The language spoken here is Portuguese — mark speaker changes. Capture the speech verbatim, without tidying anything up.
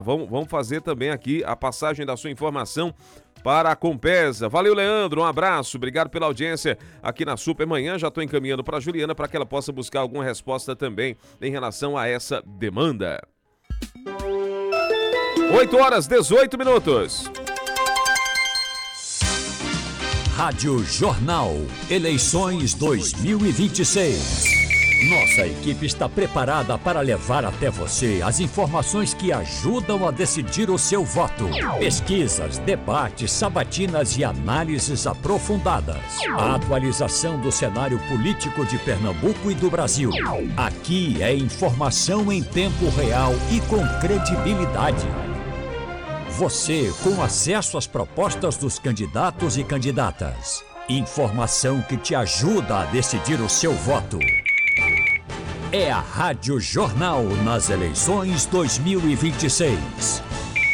Speaker 1: Vamos, vamos fazer também aqui a passagem da sua informação para a Compesa. Valeu, Leandro, um abraço, obrigado pela audiência aqui na Supermanhã. Já estou encaminhando para a Juliana para que ela possa buscar alguma resposta também em relação a essa demanda. oito horas, dezoito minutos.
Speaker 2: Rádio Jornal, eleições dois mil e vinte e seis. Nossa equipe está preparada para levar até você as informações que ajudam a decidir o seu voto. Pesquisas, debates, sabatinas e análises aprofundadas. A atualização do cenário político de Pernambuco e do Brasil. Aqui é informação em tempo real e com credibilidade. Você com acesso às propostas dos candidatos e candidatas. Informação que te ajuda a decidir o seu voto. É a Rádio Jornal nas eleições dois mil e vinte e seis.